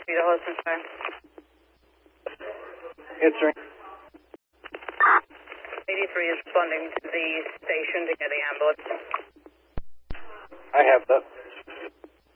Vito Hudson, sorry. Answering. 83 is responding to the station to get the ambulance. I have that.